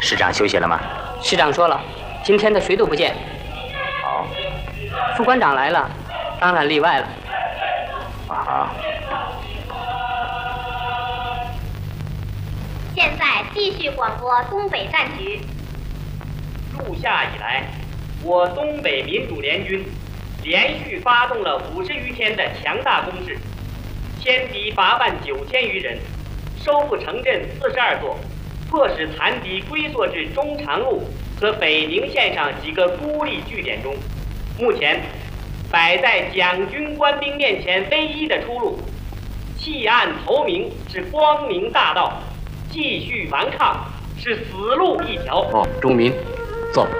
师长休息了吗？ 师长说了，今天的谁都不见。 哦。 副官长来了，当然例外了。 啊。 现在继续广播东北战局。 入夏以来，我东北民主联军连续发动了50余天的强大攻势，歼敌89000余人，收复城镇42座，迫使残敌龟缩至中长路和北宁线上几个孤立据点中。目前，摆在蒋军官兵面前唯一的出路，弃暗投明是光明大道，继续顽抗是死路一条。 哦，忠民，走。